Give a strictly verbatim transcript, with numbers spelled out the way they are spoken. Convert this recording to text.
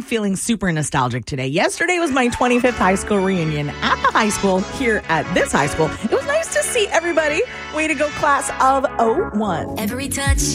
feeling super nostalgic today. Yesterday was my twenty-fifth high school reunion at the high school here at this high school. It was nice to see everybody. Way to go, class of oh one. Every touch